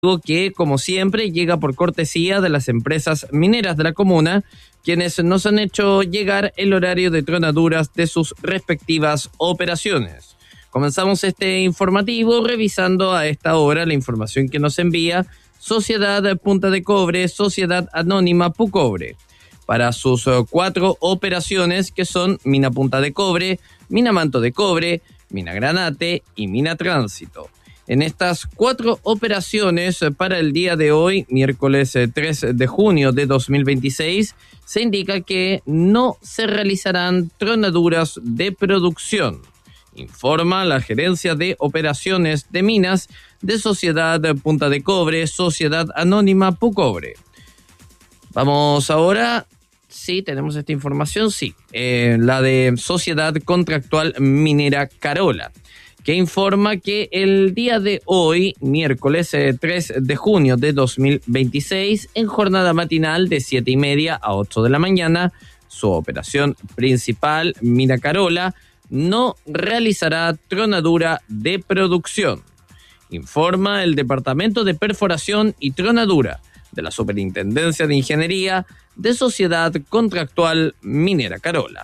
que, como siempre, llega por cortesía de las empresas mineras de la comuna, quienes nos han hecho llegar el horario de tronaduras de sus respectivas operaciones. Comenzamos este informativo revisando a esta hora la información que nos envía Sociedad Punta de Cobre, Sociedad Anónima Pucobre, para sus 4 operaciones que son Mina Punta de Cobre, Mina Manto de Cobre, Mina Granate y Mina Tránsito. En estas 4 operaciones para el día de hoy, miércoles 3 de junio de 2026, se indica que no se realizarán tronaduras de producción, informa la Gerencia de Operaciones de Minas de Sociedad Punta de Cobre, Sociedad Anónima Pucobre. Vamos ahora, sí, tenemos esta información, sí, la de Sociedad Contractual Minera Carola, que informa que el día de hoy, miércoles 3 de junio de 2026, en jornada matinal de 7:30 a 8 de la mañana, su operación principal, Mina Carola, no realizará tronadura de producción, informa el Departamento de Perforación y Tronadura de la Superintendencia de Ingeniería de Sociedad Contractual Minera Carola.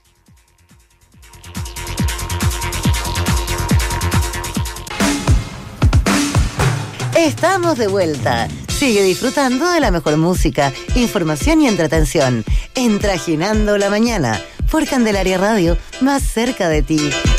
Estamos de vuelta. Sigue disfrutando de la mejor música, información y entretención en Trajinando la Mañana por Candelaria Radio, más cerca de ti.